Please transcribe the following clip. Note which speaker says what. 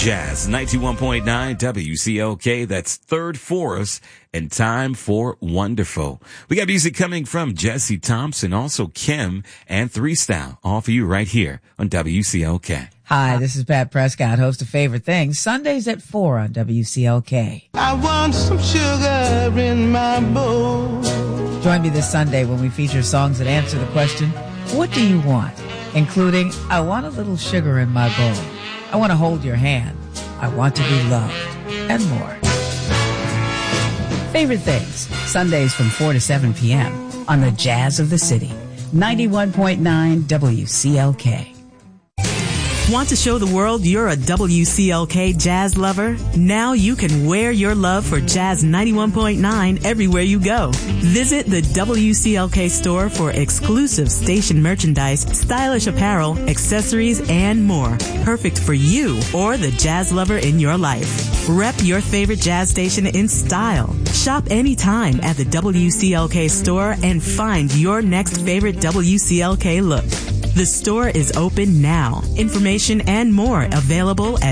Speaker 1: Jazz 91.9 WCLK. That's Third Forest and time for Wonderful. We got music coming from Jesse Thompson, also Kim and Three Style, all for you right here on WCLK.
Speaker 2: Hi, this is Pat Prescott, host of Favorite Things, Sundays at 4 on WCLK.
Speaker 3: I want some sugar in my bowl.
Speaker 2: Join me this Sunday when we feature songs that answer the question, what do you want? Including, I want a little sugar in my bowl. I want to hold your hand. I want to be loved. And more. Favorite Things, Sundays from 4 to 7 p.m. on the Jazz of the City, 91.9 WCLK.
Speaker 4: Want to show the world you're a WCLK jazz lover? Now you can wear your love for Jazz 91.9 everywhere you go. Visit the WCLK store for exclusive station merchandise, stylish apparel, accessories, and more. Perfect for you or the jazz lover in your life. Rep your favorite jazz station in style. Shop anytime at the WCLK store and find your next favorite WCLK look. The store is open now. Information and more available at